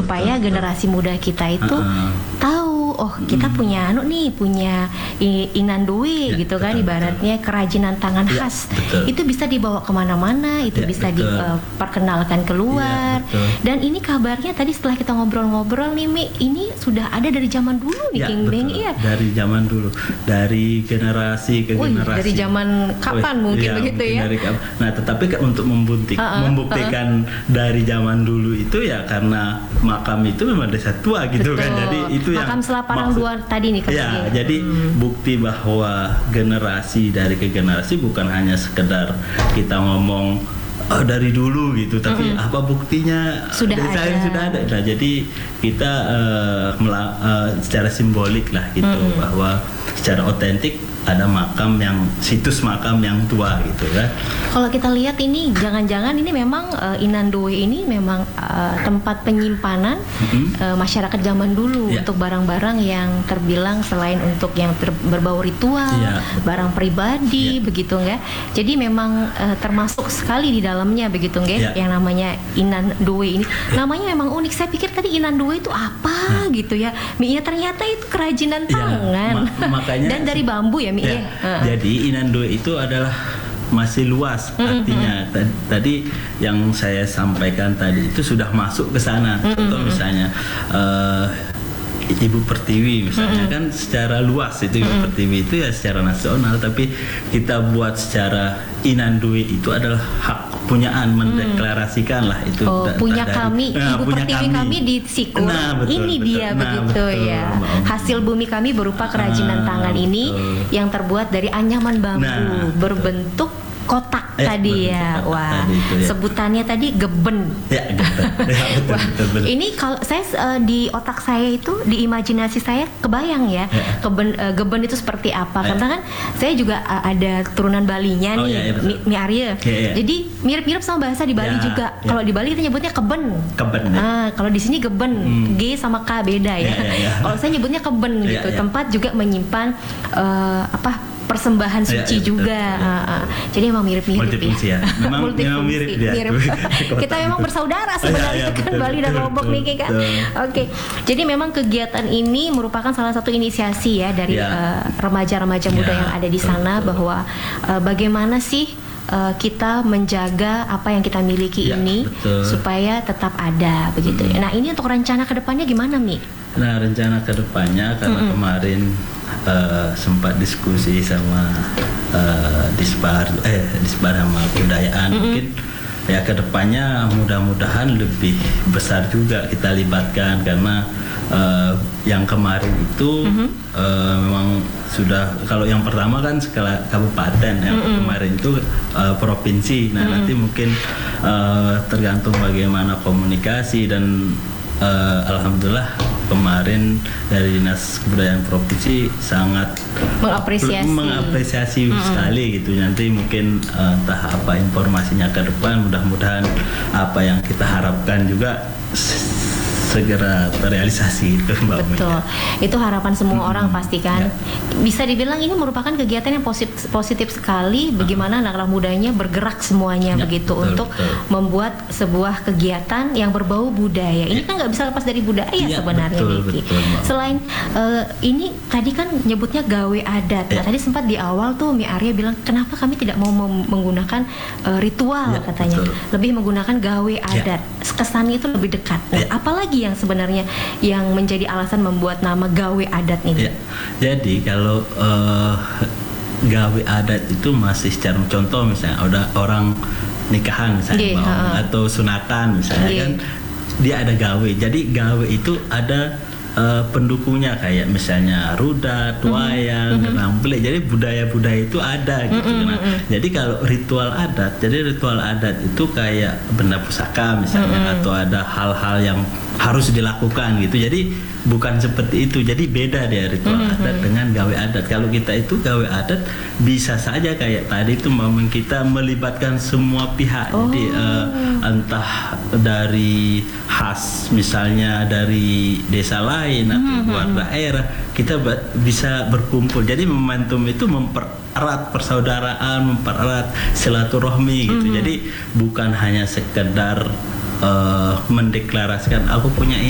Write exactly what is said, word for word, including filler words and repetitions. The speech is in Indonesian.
supaya betul. generasi muda kita itu uh-uh. tahu, oh kita hmm. punya anu nih, punya inandue ya, gitu kan, betul, ibaratnya betul. Kerajinan tangan ya, khas. Betul. Itu bisa dibawa kemana-mana, itu ya, bisa diperkenalkan keluar. Ya, dan ini kabarnya tadi setelah kita ngobrol-ngobrol nih Mi, ini sudah ada dari zaman dulu nih ya, King Beng. Iya. Dari zaman dulu, dari generasi ke Wih, generasi. Dari zaman kapan Wih, mungkin ya, begitu ya? Dari, nah, tetapi untuk membukti, uh-uh, membuktikan uh-uh. dari zaman dulu itu ya karena makam itu memang desa tua gitu. Betul. Kan. Jadi itu makam yang Selaparang dua tadi nih. Ya, jadi hmm. bukti bahwa generasi dari ke generasi bukan hanya sekedar kita ngomong oh, dari dulu gitu, tapi mm-hmm. apa buktinya sudah dari ada. Saya sudah ada. Nah, jadi kita uh, mela- uh, secara simbolik lah gitu mm-hmm. bahwa secara otentik ada makam yang situs makam yang tua gitu kan. Kalau kita lihat ini jangan-jangan ini memang uh, Inandue ini memang uh, tempat penyimpanan mm-hmm. uh, masyarakat zaman dulu yeah. untuk barang-barang yang terbilang selain untuk yang ter- berbau ritual, yeah. barang pribadi yeah. begitu enggak. Jadi memang uh, termasuk sekali di dalamnya begitu enggak yeah. yang namanya Inandue ini. Yeah. Namanya memang unik. Saya pikir tadi Inandue itu apa hmm. gitu ya. Ya ternyata itu kerajinan tangan. Yeah. Ma- makanya dan dari bambu ya. Ya, uh. Jadi Inandue itu adalah masih luas artinya. Mm-hmm. Tadi yang saya sampaikan tadi itu sudah masuk ke sana. Mm-hmm. Contoh misalnya uh, Ibu Pertiwi misalnya mm-hmm. kan secara luas itu Ibu mm-hmm. Pertiwi itu ya secara nasional, tapi kita buat secara Inandue itu adalah hak punyaan, mendeklarasikan lah itu. Oh, da- punya dari, kami, nah, Ibu punya Pertiwi kami. kami di Sikur. Nah, betul, ini betul. dia Nah, begitu betul, ya. betul. Hasil bumi kami berupa kerajinan ah, tangan ini betul. Yang terbuat dari anyaman bambu nah, berbentuk kotak eh, tadi ya. Wah, tadi itu, ya. Sebutannya tadi geben. Ya, geben. Ya, betul, Wah, betul, betul. Ini kalau saya uh, di otak saya itu, di imajinasi saya kebayang ya, ya. Keben, uh, geben itu seperti apa? Ya. Karena kan saya juga uh, ada turunan Balinya oh, nih, ya, ya, Mi, Mi Arya. Ya, ya. Jadi mirip-mirip sama bahasa di Bali ya, juga. Ya. Kalau di Bali kita nyebutnya keben. Keben. Ya. Ah, kalau di sini geben, hmm. G sama K beda ya. ya, ya, ya. Kalau saya nyebutnya keben gitu. Ya, ya. Tempat juga menyimpan uh, apa? Persembahan suci ya, ya, juga. Ya. Uh, uh. Jadi emang mirip-mirip multifungsi ya. Memang, memang mirip dia. Mirip. Kita memang bersaudara sebenarnya ya, ya, kan betul, Bali dan Lombok nih kan. Oke. Okay. Jadi memang kegiatan ini merupakan salah satu inisiasi ya dari ya. uh, remaja-remaja muda ya, yang ada di sana betul. Bahwa uh, bagaimana sih uh, kita menjaga apa yang kita miliki ya, ini betul. Supaya tetap ada begitu. Hmm. Nah, ini untuk rencana kedepannya gimana, Mi? Nah, rencana kedepannya karena mm-hmm. kemarin Uh, sempat diskusi sama uh, Disbar eh Disbar sama kebudayaan mm-hmm. mungkin ya kedepannya mudah-mudahan lebih besar juga kita libatkan karena uh, yang kemarin itu mm-hmm. uh, memang sudah kalau yang pertama kan skala kabupaten yang mm-hmm. kemarin itu uh, provinsi nah mm-hmm. nanti mungkin uh, tergantung bagaimana komunikasi dan uh, alhamdulillah kemarin dari Dinas Kebudayaan Provinsi sangat mengapresiasi, mengapresiasi mm-hmm. sekali gitu. Nanti mungkin uh, entah apa informasinya ke depan, mudah-mudahan apa yang kita harapkan juga segera terrealisasi itu Mbak. Betul, itu harapan semua hmm. orang pastikan. Ya. Bisa dibilang ini merupakan kegiatan yang positif, positif sekali. Bagaimana uh. anak-anak mudanya bergerak semuanya ya, begitu betul, untuk betul. Membuat sebuah kegiatan yang berbau budaya. Ini ya. Kan nggak bisa lepas dari budaya ya, sebenarnya, betul, Niki. Betul, Selain uh, ini tadi kan nyebutnya gawe adat. Ya. Nah, tadi sempat di awal tuh Mi Arya bilang kenapa kami tidak mau mem- menggunakan uh, ritual ya, katanya, betul. Lebih menggunakan gawe adat. Ya. Kesannya itu lebih dekat. Nah, ya. Apalagi yang sebenarnya yang menjadi alasan membuat nama gawe adat ini? Ya, jadi kalau uh, gawe adat itu masih secara contoh misalnya ada orang nikahan misalnya yeah, mau, uh, atau sunatan misalnya yeah. kan dia ada gawe. Jadi gawe itu ada uh, pendukungnya kayak misalnya rudat, wayang, mm-hmm. rambele. Jadi budaya-budaya itu ada gitu. Mm-hmm. Nah, jadi kalau ritual adat, jadi ritual adat itu kayak benda pusaka misalnya mm-hmm. atau ada hal-hal yang harus dilakukan gitu. Jadi bukan seperti itu. Jadi beda dia ritual mm-hmm. adat dengan gawe adat. Kalau kita itu gawe adat bisa saja kayak tadi itu memang kita melibatkan semua pihak. Oh. Jadi uh, entah dari khas misalnya dari desa lain atau mm-hmm. luar daerah kita b- bisa berkumpul. Jadi momentum itu mempererat persaudaraan, mempererat silaturahmi gitu. Mm-hmm. Jadi bukan hanya sekedar uh, mendeklarasikan aku punya